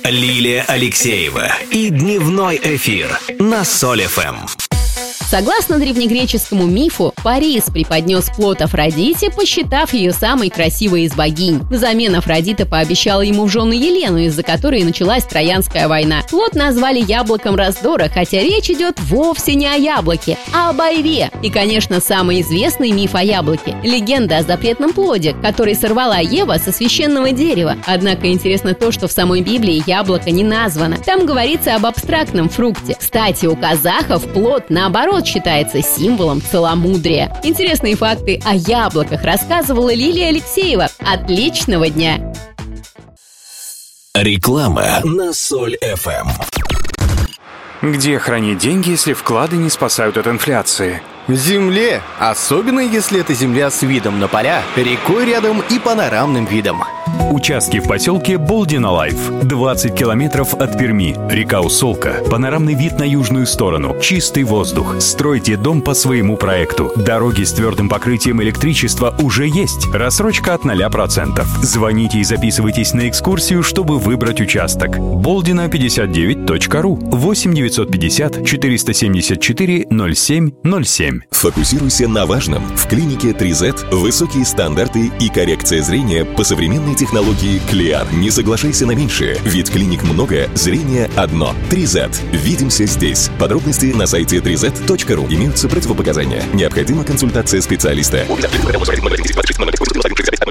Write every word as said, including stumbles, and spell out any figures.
Лилия Алексеева и дневной эфир на Соль эф эм. Согласно древнегреческому мифу, Парис преподнес плод Афродите, посчитав ее самой красивой из богинь. Взамен Афродита пообещала ему в жены Елену, из-за которой началась Троянская война. Плод назвали яблоком раздора, хотя речь идет вовсе не о яблоке, а об айве. И, конечно, самый известный миф о яблоке – легенда о запретном плоде, который сорвала Ева со священного дерева. Однако интересно то, что в самой Библии яблоко не названо. Там говорится об абстрактном фрукте. Кстати, у казахов плод, наоборот, считается символом целомудрия. Интересные факты о яблоках рассказывала Лилия Алексеева. Отличного дня! Реклама на Соль эф эм. Где хранить деньги, если вклады не спасают от инфляции? В земле, особенно если это земля с видом на поля, рекой рядом и панорамным видом. Участки в поселке Болдина-Лайф. двадцать километров от Перми. Река Усолка. Панорамный вид на южную сторону. Чистый воздух. Стройте дом по своему проекту. Дороги с твердым покрытием электричества уже есть. Рассрочка от ноля процентов. Звоните и записывайтесь на экскурсию, чтобы выбрать участок. болдина пятьдесят девять точка ру. восемь девятьсот пятьдесят четыреста семьдесят четыре ноль семь ноль семь. Фокусируйся на важном. В клинике три зет высокие стандарты и коррекция зрения по современной технологии Клеар. Не соглашайся на меньшее, ведь клиник много, зрение одно. три зет. Видимся здесь. Подробности на сайте три зет точка ру. Имеются противопоказания. Необходима консультация специалиста.